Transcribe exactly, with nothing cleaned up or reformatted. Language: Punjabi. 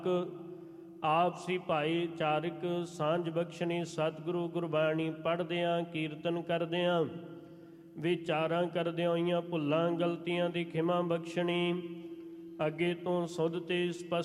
ਆਪਸੀ ਭਾਈਚਾਰਕ ਸਾਂਝ ਬਖਸ਼ਣੀ। ਸਤਿਗੁਰੂ ਗੁਰਬਾਣੀ ਪੜ੍ਹਦਿਆਂ ਕੀਰਤਨ ਕਰਦਿਆਂ ਵਿਚਾਰਾਂ ਕਰਦਿਆਂ ਹੋਈਆਂ ਭੁੱਲਾਂ ਗਲਤੀਆਂ ਦੀ ਖਿਮਾ ਬਖਸ਼ਣੀ। ਅੱਗੇ ਤੋਂ ਸੁਧ ਤੇ ਸਪਸ਼ਟ